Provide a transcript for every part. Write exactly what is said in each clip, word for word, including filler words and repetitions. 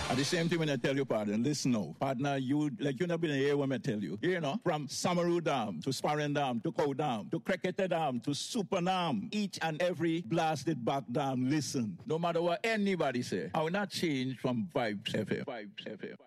And the same thing when I tell you, pardon, listen now. Partner, you, like you never been here when I tell you. You know, from Samaru Dam to Sparring Dam to Cow Dam to Cricket Dam to Super Dam, each and every blasted back dam, listen. No matter what anybody say, I will not change from Vibes F M. Vibes F M.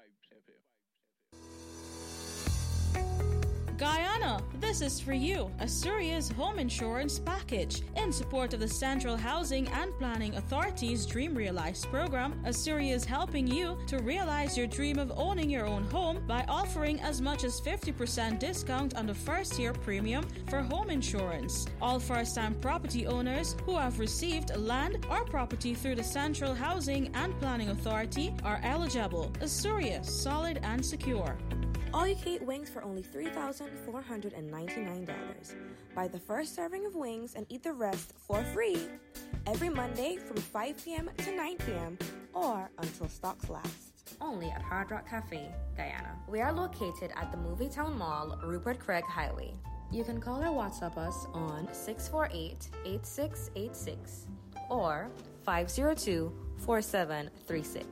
Guyana, this is for you. Asturia's home insurance package. In support of the Central Housing and Planning Authority's Dream Realized program, Asturia's is helping you to realize your dream of owning your own home by offering as much as fifty percent discount on the first year premium for home insurance. All first-time property owners who have received land or property through the Central Housing and Planning Authority are eligible. Asturias, solid and secure. All-you-can-eat wings for only three thousand four hundred ninety-nine dollars. Buy the first serving of wings and eat the rest for free every Monday from five p.m. to nine p.m. or until stocks last. Only at Hard Rock Cafe, Guyana. We are located at the Movietown Mall, Rupert Craig Highway. You can call or WhatsApp us on six four eight, eight six eight six or five zero two, four seven three six.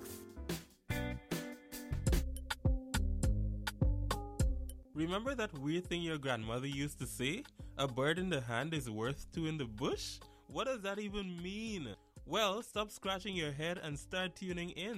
Remember that weird thing your grandmother used to say? A bird in the hand is worth two in the bush? What does that even mean? Well, stop scratching your head and start tuning in.